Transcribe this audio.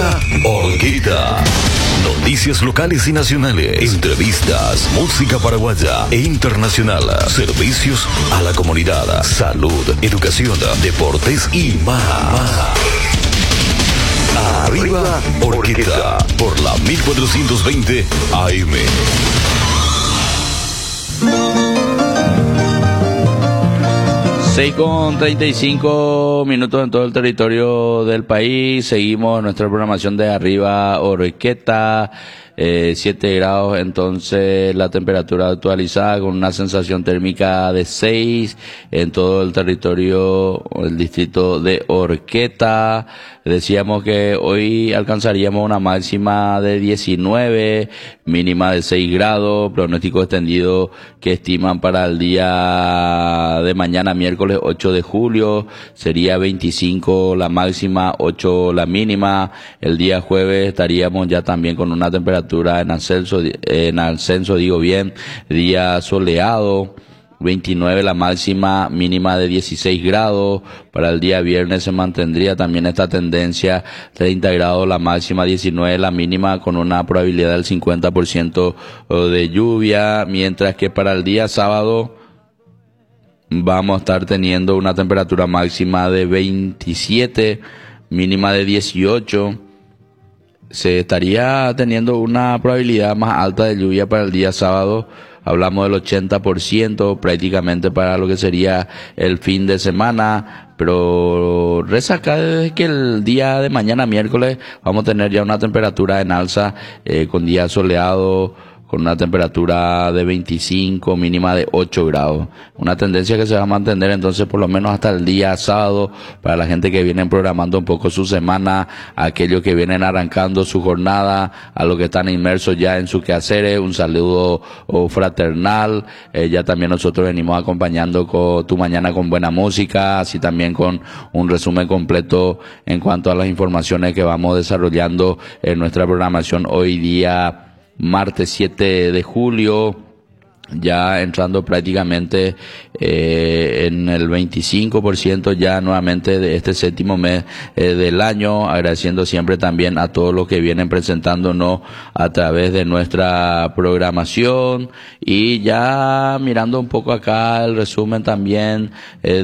Arriba Orquesta. Noticias locales y nacionales, entrevistas, música paraguaya e internacional, servicios a la comunidad, salud, educación, deportes y más. Arriba Orquesta por la 1420 AM. 6:35 en todo el territorio del país. Seguimos nuestra programación de Arriba Orquesta. 7 grados, entonces la temperatura actualizada con una sensación térmica de 6 en todo el territorio, el distrito de Orqueta. Decíamos que hoy alcanzaríamos una máxima de 19, mínima de 6 grados, pronóstico extendido que estiman para el día de mañana, miércoles 8 de julio, sería 25 la máxima, 8 la mínima. El día jueves estaríamos ya también con una temperatura en ascenso, día soleado, 29 la máxima, mínima de 16 grados. Para el día viernes se mantendría también esta tendencia, 30 grados la máxima, 19 la mínima, con una probabilidad del 50% de lluvia, mientras que para el día sábado vamos a estar teniendo una temperatura máxima de 27, mínima de 18. Se estaría teniendo una probabilidad más alta de lluvia para el día sábado. Hablamos del 80% prácticamente para lo que sería el fin de semana, pero resaca desde que el día de mañana miércoles vamos a tener ya una temperatura en alza, con día soleado, con una temperatura de 25, mínima de 8 grados. Una tendencia que se va a mantener entonces por lo menos hasta el día sábado para la gente que viene programando un poco su semana, aquellos que vienen arrancando su jornada, a los que están inmersos ya en sus quehaceres. Un saludo fraternal. Ya también nosotros venimos acompañando con tu mañana con buena música, así también con un resumen completo en cuanto a las informaciones que vamos desarrollando en nuestra programación hoy día martes 7 de julio, ya entrando prácticamente en el 25% ya nuevamente de este séptimo mes del año, agradeciendo siempre también a todos los que vienen presentándonos a través de nuestra programación, y ya mirando un poco acá el resumen también